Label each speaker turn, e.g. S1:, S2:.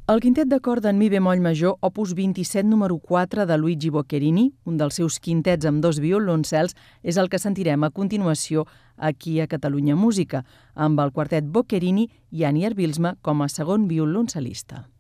S1: El quintet de corda en mi bemoll major, opus 27, número 4, de Luigi Boccherini, un dels seus quintets amb 2 violoncels, és el que sentirem a continuació aquí a Catalunya Música, amb el quartet Boccherini i Anier Bilsma com a segon violoncelista.